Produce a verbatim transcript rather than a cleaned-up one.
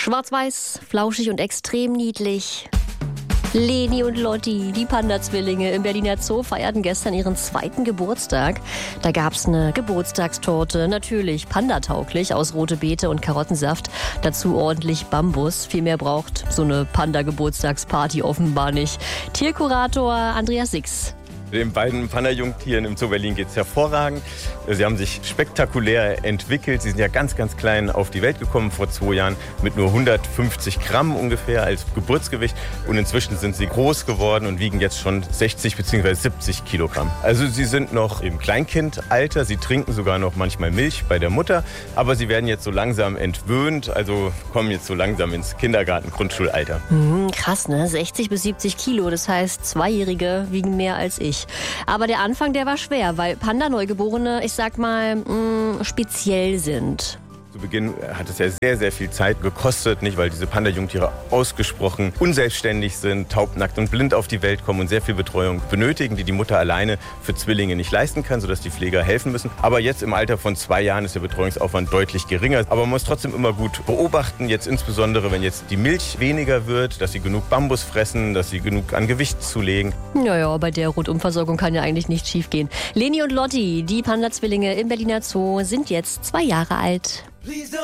Schwarz-Weiß, flauschig und extrem niedlich. Leni und Lotti, die Panda-Zwillinge im Berliner Zoo, feierten gestern ihren zweiten Geburtstag. Da gab's eine Geburtstagstorte, natürlich pandatauglich, aus rote Beete und Karottensaft. Dazu ordentlich Bambus. Viel mehr braucht so eine Panda-Geburtstagsparty offenbar nicht. Tierkurator Andreas Six. Den beiden Panda-Jungtieren im Zoo Berlin geht es hervorragend. Sie haben sich spektakulär entwickelt. Sie sind ja ganz, ganz klein auf die Welt gekommen vor zwei Jahren mit nur hundertfünfzig Gramm ungefähr als Geburtsgewicht. Und inzwischen sind sie groß geworden und wiegen jetzt schon sechzig bzw. siebzig Kilogramm. Also sie sind noch im Kleinkindalter. Sie trinken sogar noch manchmal Milch bei der Mutter. Aber sie werden jetzt so langsam entwöhnt, also kommen jetzt so langsam ins Kindergarten-, Grundschulalter. Mhm, krass, ne? sechzig bis siebzig Kilo. Das heißt, Zweijährige wiegen mehr als ich. Aber der Anfang, der war schwer, weil Panda-Neugeborene, ich sag mal, mh, speziell sind. Zu Beginn hat es ja sehr, sehr viel Zeit gekostet, nicht, weil diese Panda-Jungtiere ausgesprochen unselbstständig sind, taubnackt und blind auf die Welt kommen und sehr viel Betreuung benötigen, die die Mutter alleine für Zwillinge nicht leisten kann, sodass die Pfleger helfen müssen. Aber jetzt im Alter von zwei Jahren ist der Betreuungsaufwand deutlich geringer. Aber man muss trotzdem immer gut beobachten, jetzt insbesondere, wenn jetzt die Milch weniger wird, dass sie genug Bambus fressen, dass sie genug an Gewicht zulegen. Naja, bei der Rundumversorgung kann ja eigentlich nichts schief gehen. Leni und Lotti, die Panda-Zwillinge im Berliner Zoo, sind jetzt zwei Jahre alt.